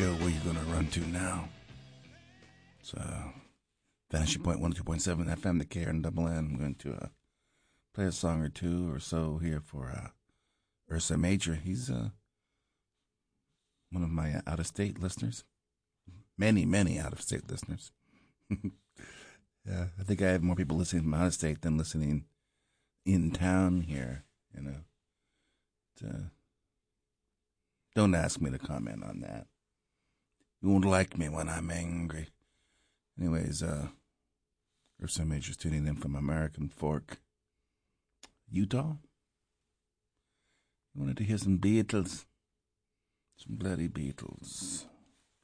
Joe, where you gonna run to now? It's Vanishing Point 102.7 FM, the K and Double N. I'm going to play a song or two or so here for Ursa Major. He's one of my out-of-state listeners. Many out-of-state listeners. Yeah, I think I have more people listening from out-of-state than listening in town here, you know. Don't ask me to comment on that. You won't like me when I'm angry. Anyways, Ursa Major's tuning in from American Fork, Utah. You wanted to hear some Beatles. Some bloody Beatles.